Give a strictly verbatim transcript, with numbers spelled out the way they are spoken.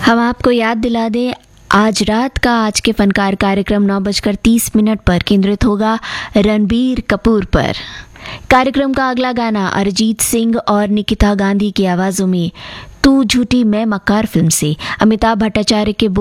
हम आपको याद दिला दें, आज रात का आज के फनकार कार्यक्रम नौ बजकर तीस मिनट पर केंद्रित होगा रणबीर कपूर पर। कार्यक्रम का अगला गाना अरिजीत सिंह और निकिता गांधी की आवाज़ों में तू झूठी मैं मक्कार फिल्म से अमिताभ भट्टाचार्य के